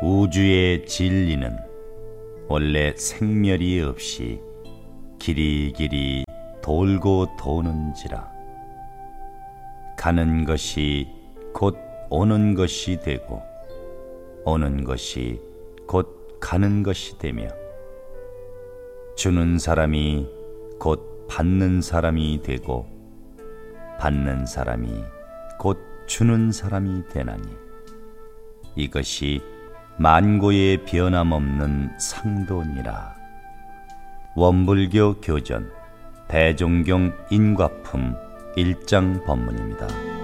우주의 진리는 원래 생멸이 없이 길이길이 돌고 도는지라. 가는 것이 곧 오는 것이 되고 오는 것이 곧 가는 것이 되며 주는 사람이 곧 받는 사람이 되고 받는 사람이 곧 주는 사람이 되나니 이것이 만고의 변함없는 상도니라. 원불교 교전 대종경 인과품 1장 법문입니다.